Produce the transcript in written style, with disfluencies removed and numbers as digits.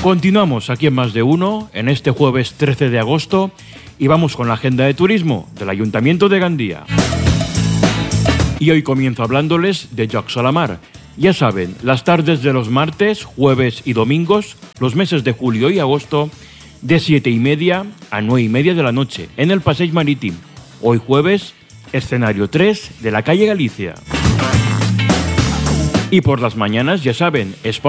Continuamos aquí en Más de Uno, en este jueves 13 de agosto, y vamos con la agenda de turismo del Ayuntamiento de Gandía. Y hoy comienzo hablándoles de Jocs a la Mar. Ya saben, las tardes de los martes, jueves y domingos, los meses de julio y agosto, de 7:30 a 9:30 de la noche, en el Passeig Marítim. Hoy jueves, escenario 3 de la calle Galicia. Y por las mañanas, ya saben,